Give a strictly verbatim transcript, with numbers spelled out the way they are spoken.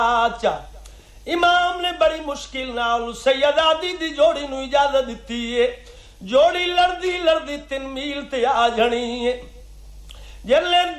अच्छा इमाम ने बड़ी मुश्किल नाल सैयदा दी दी जोड़ी नूं इजाजत दिती है। जोड़ी लड़दी लड़दी तीन मील ते आ जणी है। जिसले